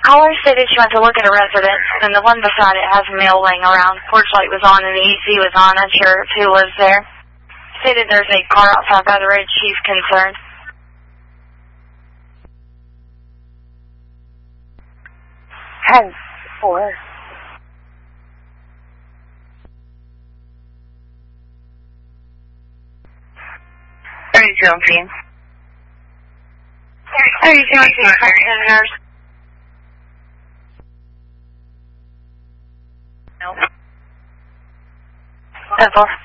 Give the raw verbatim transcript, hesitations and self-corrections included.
Caller stated she went to look at a residence, and the one beside it has mail laying around. Porch light was on and the E C was on. Unsure who lives there. Stated there's a car outside by the road. She's concerned. ten four. thirty-zero P. thirty-zero P. Visitors. No. Simple.